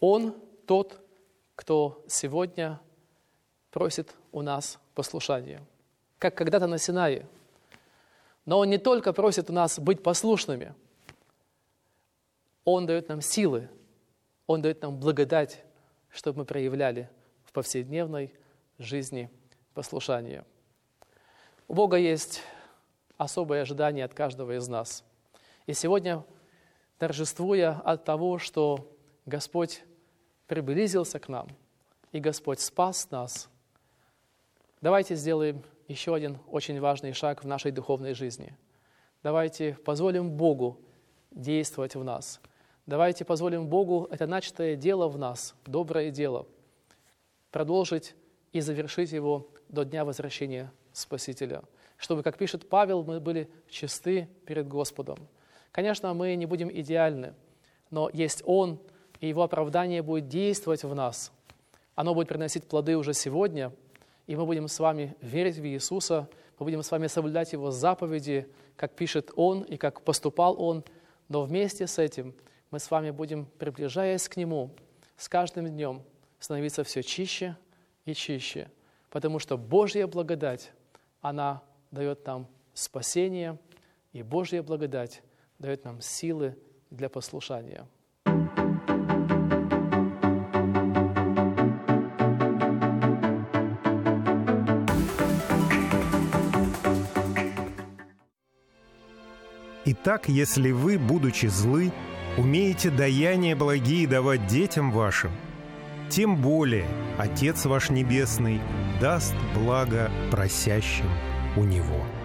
Он тот, кто сегодня просит у нас послушания, как когда-то на Синае. Но Он не только просит у нас быть послушными, Он дает нам силы, Он дает нам благодать, чтобы мы проявляли в повседневной жизни послушание. У Бога есть особое ожидание от каждого из нас. И сегодня, торжествуя от того, что Господь приблизился к нам, и Господь спас нас, давайте сделаем еще один очень важный шаг в нашей духовной жизни. Давайте позволим Богу действовать в нас. Давайте позволим Богу это начатое дело в нас, доброе дело, продолжить и завершить его до дня возвращения Спасителя. Чтобы, как пишет Павел, мы были чисты перед Господом. Конечно, мы не будем идеальны, но есть Он, и Его оправдание будет действовать в нас. Оно будет приносить плоды уже сегодня, и мы будем с вами верить в Иисуса, мы будем с вами соблюдать Его заповеди, как пишет Он и как поступал Он, но вместе с этим мы с вами будем, приближаясь к Нему, с каждым днем становиться все чище и чище, потому что Божья благодать, она дает нам спасение, и Божья благодать дает нам силы для послушания. Итак, если вы, будучи злы, умеете даяния благие давать детям вашим, тем более Отец ваш Небесный даст благо просящим у Него».